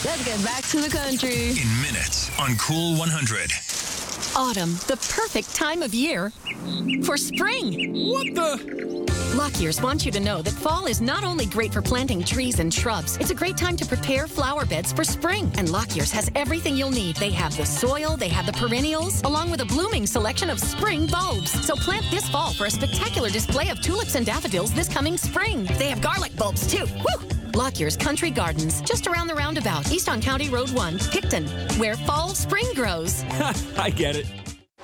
Let's get back to the country. In minutes on Cool 100. Autumn, the perfect time of year for spring. What the? Lockyear's wants you to know that fall is not only great for planting trees and shrubs, it's a great time to prepare flower beds for spring. And Lockyear's has everything you'll need. They have the soil, they have the perennials, along with a blooming selection of spring bulbs. So plant this fall for a spectacular display of tulips and daffodils this coming spring. They have garlic bulbs too. Woo! Lockyear's Country Gardens, just around the roundabout, east on County Road 1, Picton, where fall spring grows. I get it.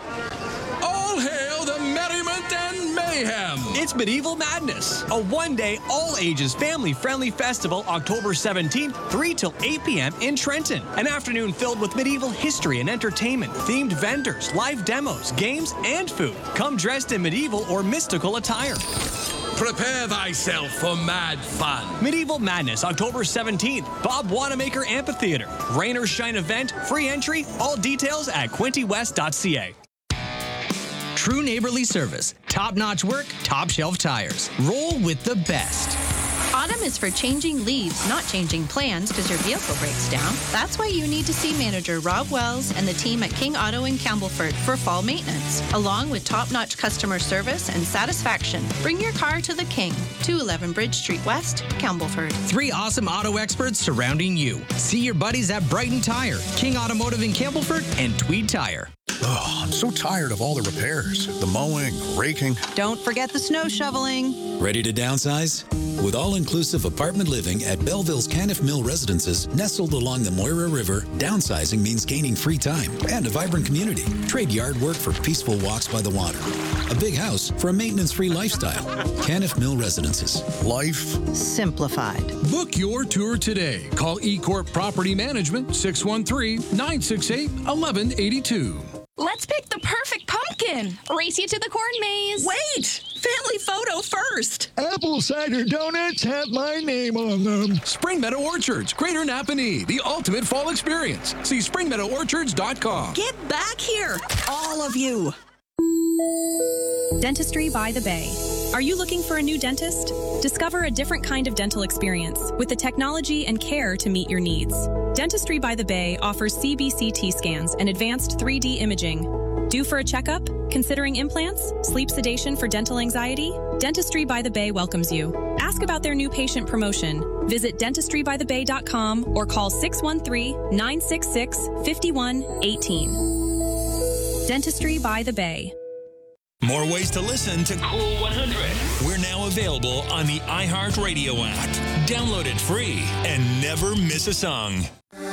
All hail the merriment and mayhem! It's Medieval Madness, a one-day, all-ages, family-friendly festival October 17th, 3 till 8 p.m. in Trenton. An afternoon filled with medieval history and entertainment, themed vendors, live demos, games, and food. Come dressed in medieval or mystical attire. Prepare thyself for mad fun. Medieval Madness, October 17th, Bob Wanamaker Amphitheater. Rain or shine event, free entry, all details at quintywest.ca. True neighborly service, top-notch work, top-shelf tires. Roll with the best. Autumn is for changing leaves, not changing plans because your vehicle breaks down. That's why you need to see manager Rob Wells and the team at King Auto in Campbellford for fall maintenance, along with top-notch customer service and satisfaction. Bring your car to the King, 211 Bridge Street West, Campbellford. 3 awesome auto experts surrounding you. See your buddies at Brighton Tire, King Automotive in Campbellford, and Tweed Tire. Oh, I'm so tired of all the repairs. The mowing, raking. Don't forget the snow shoveling. Ready to downsize? With all-inclusive apartment living at Belleville's Caniff Mill Residences, nestled along the Moira River, downsizing means gaining free time and a vibrant community. Trade yard work for peaceful walks by the water. A big house for a maintenance-free lifestyle. Caniff Mill Residences. Life simplified. Book your tour today. Call eCorp Property Management, 613-968-1182. Let's pick the perfect pumpkin. Race you to the corn maze. Wait! Family photo first. Apple cider donuts have my name on them. Spring Meadow Orchards, Greater Napanee, the ultimate fall experience. See springmeadoworchards.com. Get back here, all of you. Dentistry by the Bay. Are you looking for a new dentist? Discover a different kind of dental experience with the technology and care to meet your needs. Dentistry by the Bay offers CBCT scans and advanced 3D imaging. Due for a checkup? Considering implants? Sleep sedation for dental anxiety? Dentistry by the Bay welcomes you. Ask about their new patient promotion. Visit dentistrybythebay.com or call 613-966-5118. Dentistry by the Bay. More ways to listen to Cool 100. We're now available on the iHeartRadio app. Download it free and never miss a song.